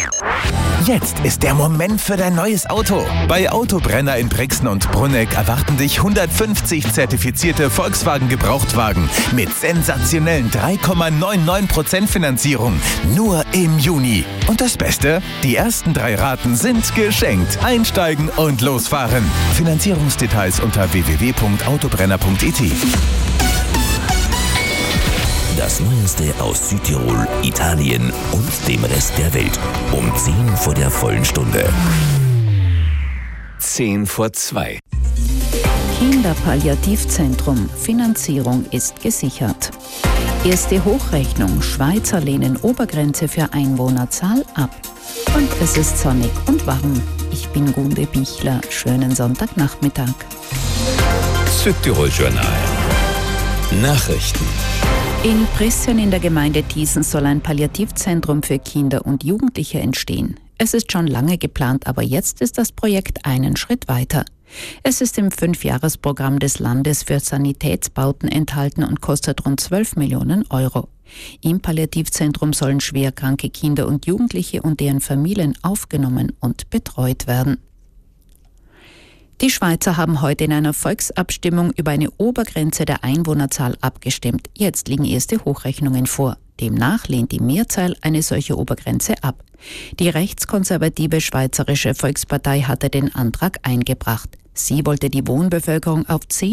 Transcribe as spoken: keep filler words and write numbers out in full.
Jetzt ist der Moment für dein neues Auto. Bei Autobrenner in Brixen und Brunegg erwarten dich hundertfünfzig zertifizierte Volkswagen-Gebrauchtwagen mit sensationellen drei Komma neunundneunzig Prozent Finanzierung. Nur im Juni. Und das Beste? Die ersten drei Raten sind geschenkt. Einsteigen und losfahren. Finanzierungsdetails unter w w w punkt autobrenner punkt i t. Das Neueste aus Südtirol, Italien und dem Rest der Welt. Um zehn vor der vollen Stunde. Zehn vor zwei. Kinderpalliativzentrum. Finanzierung ist gesichert. Erste Hochrechnung. Schweizer lehnen Obergrenze für Einwohnerzahl ab. Und es ist sonnig und warm. Ich bin Gunde Bichler. Schönen Sonntagnachmittag. Südtirol Journal. Nachrichten. In Prissen in der Gemeinde Thiessen soll ein Palliativzentrum für Kinder und Jugendliche entstehen. Es ist schon lange geplant, aber jetzt ist das Projekt einen Schritt weiter. Es ist im Fünfjahresprogramm des Landes für Sanitätsbauten enthalten und kostet rund zwölf Millionen Euro. Im Palliativzentrum sollen schwerkranke Kinder und Jugendliche und deren Familien aufgenommen und betreut werden. Die Schweizer haben heute in einer Volksabstimmung über eine Obergrenze der Einwohnerzahl abgestimmt. Jetzt liegen erste Hochrechnungen vor. Demnach lehnt die Mehrzahl eine solche Obergrenze ab. Die rechtskonservative Schweizerische Volkspartei hatte den Antrag eingebracht. Sie wollte die Wohnbevölkerung auf zehn